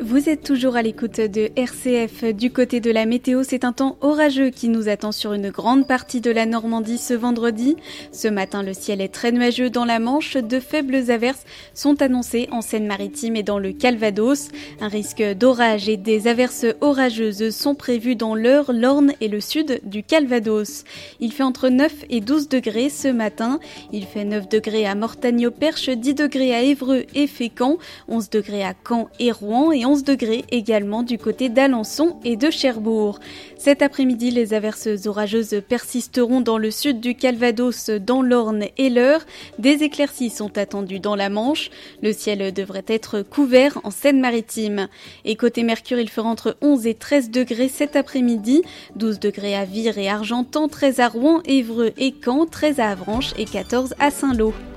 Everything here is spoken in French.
Vous êtes toujours à l'écoute de RCF. Du côté de la météo, c'est un temps orageux qui nous attend sur une grande partie de la Normandie ce vendredi. Ce matin, le ciel est très nuageux dans la Manche. De faibles averses sont annoncées en Seine-Maritime et dans le Calvados. Un risque d'orage et des averses orageuses sont prévus dans l'Eure, l'Orne et le sud du Calvados. Il fait entre 9 et 12 degrés ce matin. Il fait 9 degrés à Mortagne-au-Perche, 10 degrés à Évreux et Fécamp, 11 degrés à Caen et Rouen et 11 degrés également du côté d'Alençon et de Cherbourg. Cet après-midi, les averses orageuses persisteront dans le sud du Calvados, dans l'Orne et l'Eure. Des éclaircies sont attendues dans la Manche. Le ciel devrait être couvert en Seine-Maritime. Et côté Mercure, il fera entre 11 et 13 degrés cet après-midi. 12 degrés à Vire et Argentan, 13 à Rouen, Évreux et Caen, 13 à Avranches et 14 à Saint-Lô.